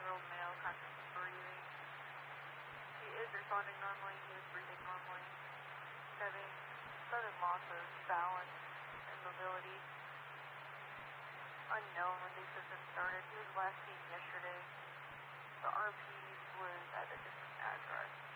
21-year-old male, conscious breathing. He is responding normally. He is breathing normally. He's having sudden loss of balance and mobility. Unknown when these symptoms started. He was last seen yesterday. The RP was at a different address.